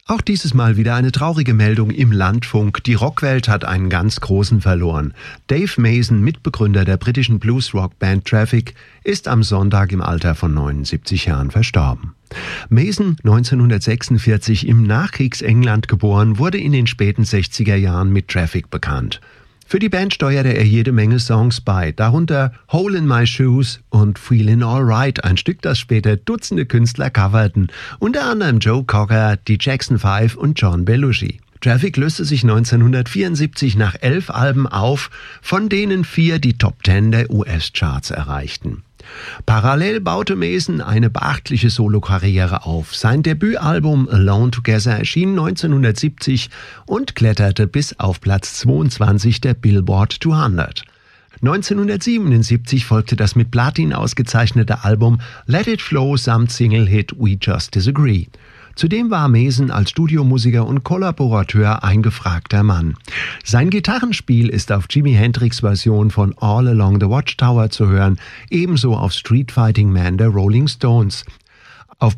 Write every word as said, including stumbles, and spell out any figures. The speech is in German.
Auch dieses Mal wieder eine traurige Meldung im Landfunk. Die Rockwelt hat einen ganz großen verloren. Dave Mason, Mitbegründer der britischen Blues-Rock-Band Traffic, ist am Sonntag im Alter von neunundsiebzig Jahren verstorben. Mason, neunzehnhundertsechsundvierzig im Nachkriegsengland geboren, wurde in den späten sechziger Jahren mit Traffic bekannt. Für die Band steuerte er jede Menge Songs bei, darunter Hole in My Shoes und Feelin' Alright, ein Stück, das später Dutzende Künstler coverten, unter anderem Joe Cocker, die Jackson Five und John Belushi. Traffic löste sich neunzehnhundertvierundsiebzig nach elf Alben auf, von denen vier die Top Ten der U S-Charts erreichten. Parallel baute Mason eine beachtliche Solokarriere auf. Sein Debütalbum Alone Together erschien neunzehnhundertsiebzig und kletterte bis auf Platz zweiundzwanzig der Billboard zweihundert. neunzehnhundertsiebenundsiebzig folgte das mit Platin ausgezeichnete Album Let It Flow samt Single-Hit We Just Disagree. Zudem war Mason als Studiomusiker und Kollaborateur ein gefragter Mann. Sein Gitarrenspiel ist auf Jimi Hendrix' Version von All Along the Watchtower zu hören, ebenso auf Street Fighting Man der Rolling Stones.